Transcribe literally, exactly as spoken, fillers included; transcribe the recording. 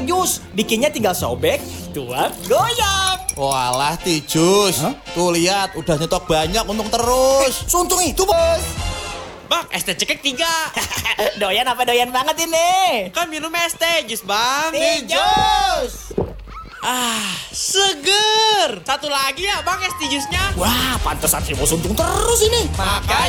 teh jus. Bikinnya tinggal sobek, tuang, goyang. Walah Tijus, huh? Tuh lihat udah nyetok banyak, untung terus. Eh, seuntung itu bos. Bang, es teh cekek tiga. Doyan apa doyan banget ini? Kan minum es teh jus bang. Tijus. Ah, seger. Satu lagi ya bang es teh jusnya. Wah, pantesan si bos untung terus ini. Makanya